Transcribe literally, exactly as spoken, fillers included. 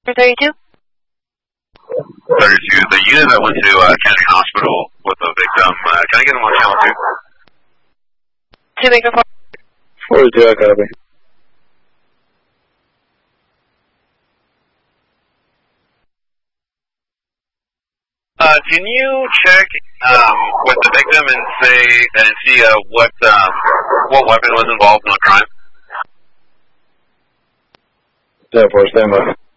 thirty-two? thirty-two. The unit that went to uh, Kennedy Hospital with the victim, uh, can I get them on channel two? Two Baker four. forty-two, I copy. Uh, can you check um, with the victim and say and see uh, what um, what weapon was involved in the crime? ten four, stand by.